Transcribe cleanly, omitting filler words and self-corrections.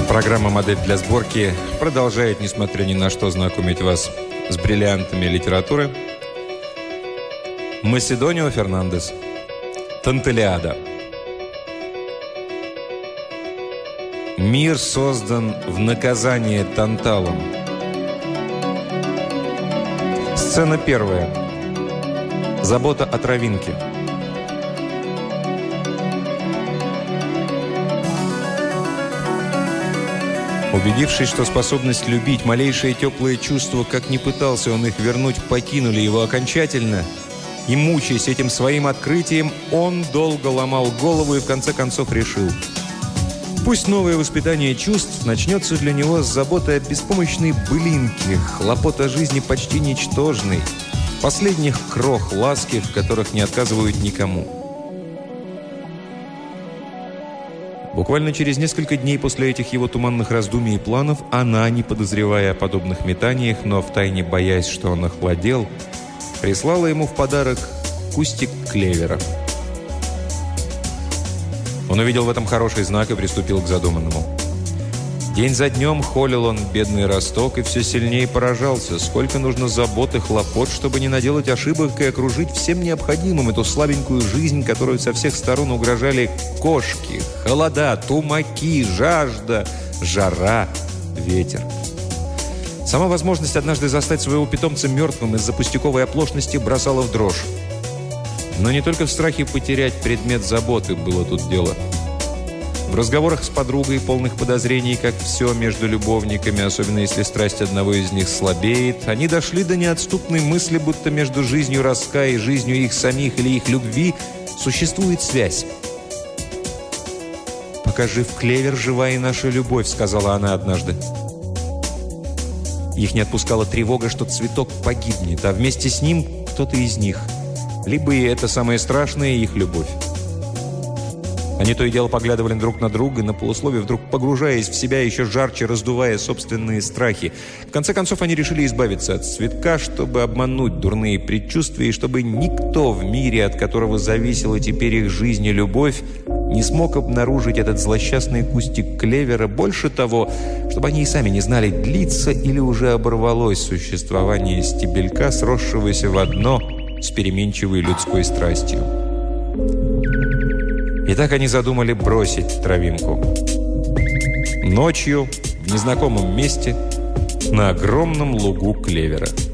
Программа «Модель для сборки» продолжает, несмотря ни на что, знакомить вас с бриллиантами литературы. Масидонио Фернандес. Танталиада. Мир создан в наказание Танталом. Сцена первая. Забота о травинке. Убедившись, что способность любить, малейшие теплые чувства, как ни пытался он их вернуть, покинули его окончательно, и, мучаясь этим своим открытием, он долго ломал голову и в конце концов решил: пусть новое воспитание чувств начнется для него с заботы о беспомощной былинке, хлопот о жизни почти ничтожной, последних крох ласки, в которых не отказывают никому. Буквально через несколько дней после этих его туманных раздумий и планов она, не подозревая о подобных метаниях, но втайне боясь, что он охладел, прислала ему в подарок кустик клевера. Он увидел в этом хороший знак и приступил к задуманному. День за днем холил он бедный росток и все сильнее поражался, сколько нужно забот и хлопот, чтобы не наделать ошибок и окружить всем необходимым эту слабенькую жизнь, которую со всех сторон угрожали кошки, холода, тумаки, жажда, жара, ветер. Сама возможность однажды застать своего питомца мертвым из-за пустяковой оплошности бросала в дрожь. Но не только в страхе потерять предмет заботы было тут дело. В разговорах с подругой, полных подозрений, как все между любовниками, особенно если страсть одного из них слабеет, они дошли до неотступной мысли, будто между жизнью Роска и жизнью их самих или их любви существует связь. «Пока жив клевер, жива и наша любовь», — сказала она однажды. Их не отпускала тревога, что цветок погибнет, а вместе с ним кто-то из них. Либо и это самое страшное — их любовь. Они то и дело поглядывали друг на друга, на полусловие вдруг погружаясь в себя, еще жарче раздувая собственные страхи. В конце концов, они решили избавиться от цветка, чтобы обмануть дурные предчувствия, и чтобы никто в мире, от которого зависела теперь их жизнь и любовь, не смог обнаружить этот злосчастный кустик клевера. Больше того, чтобы они и сами не знали, длится или уже оборвалось существование стебелька, сросшегося в одно с переменчивой людской страстью. И так они задумали бросить травинку. Ночью, в незнакомом месте, на огромном лугу клевера.